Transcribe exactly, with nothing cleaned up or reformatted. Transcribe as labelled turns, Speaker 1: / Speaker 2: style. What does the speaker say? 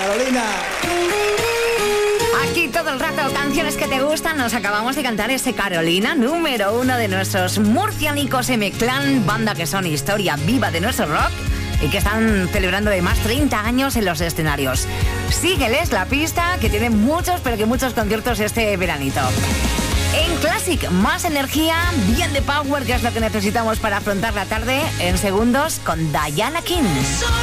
Speaker 1: Carolina.
Speaker 2: Aquí todo el rato, canciones que te gustan. Nos acabamos de cantar ese Carolina, número uno de nuestros murcianicos M-Clan, banda que son historia viva de nuestro rock y que están celebrando además treinta años en los escenarios. Sígueles la pista, que tienen muchos, pero que muchos conciertos este veranito. En Classic, más energía, bien de power, que es lo que necesitamos para afrontar la tarde, en segundos con Diana King.